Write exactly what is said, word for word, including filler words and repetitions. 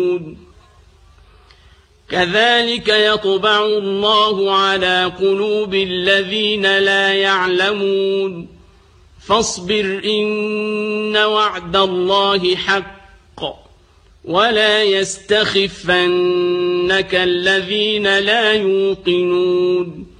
كذلك يطبع الله على قلوب الذين لا يعلمون فاصبر إن وعد الله حق ولا يستخفنك الذين لا يوقنون